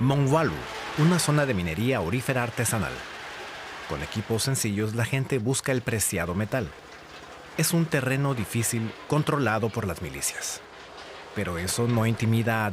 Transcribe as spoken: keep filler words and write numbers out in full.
Mongwalu, una zona de minería aurífera artesanal. Con equipos sencillos, la gente busca el preciado metal. Es un terreno difícil controlado por las milicias. Pero eso no intimida a